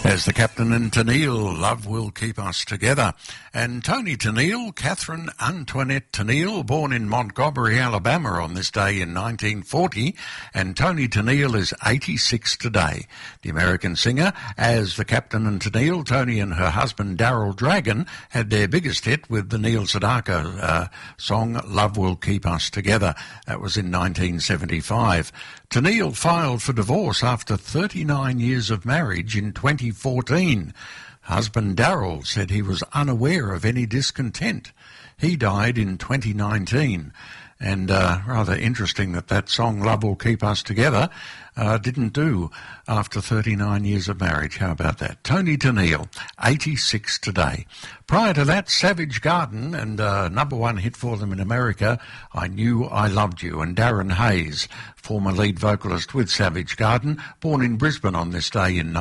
As the Captain and Tennille, Love Will Keep Us Together. And Toni Tennille, Catherine Antoinette Tennille, born in Montgomery, Alabama on this day in 1940, and Toni Tennille is 86 today. The American singer, as the Captain and Tennille, Toni and her husband Daryl Dragon had their biggest hit with the Neil Sedaka song Love Will Keep Us Together. That was in 1975. Tennille filed for divorce after 39 years of marriage in 2014. Husband Daryl said he was unaware of any discontent. He died in 2019. And rather interesting that song, Love Will Keep Us Together, didn't do after 39 years of marriage. How about that? Toni Tennille, 86 today. Prior to that, Savage Garden, and number one hit for them in America, I Knew I Loved You. And Darren Hayes, former lead vocalist with Savage Garden, born in Brisbane on this day in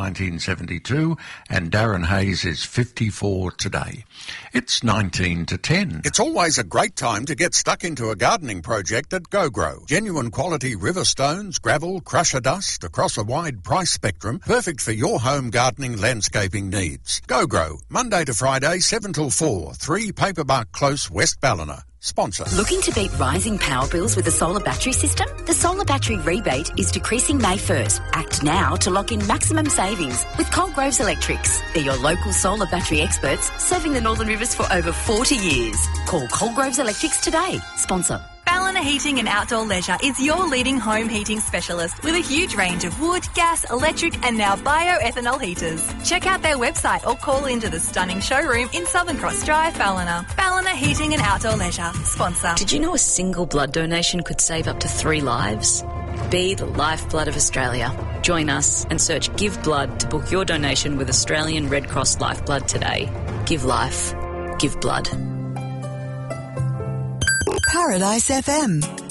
1972, and Darren Hayes is 54 today. It's 19 to 10. It's always a great time to get stuck into a gardening project at GoGrow. Genuine quality river stones, gravel, crusher dust across a wide price spectrum, perfect for your home gardening landscaping needs. GoGrow, Monday to Friday, 7 till 4, 3 Paperbark Close, West Ballina. Sponsor. Looking to beat rising power bills with a solar battery system? The solar battery rebate is decreasing May 1st. Act now to lock in maximum savings with Coalgroves Electrics. They're your local solar battery experts serving the Northern Rivers for over 40 years. Call Coalgroves Electrics today. Sponsor. Ballina Heating and Outdoor Leisure is your leading home heating specialist with a huge range of wood, gas, electric and now bioethanol heaters. Check out their website or call into the stunning showroom in Southern Cross Drive, Ballina. Ballina Heating and Outdoor Leisure. Sponsor. Did you know a single blood donation could save up to 3 lives? Be the lifeblood of Australia. Join us and search Give Blood to book your donation with Australian Red Cross Lifeblood today. Give life. Give blood. Paradise FM.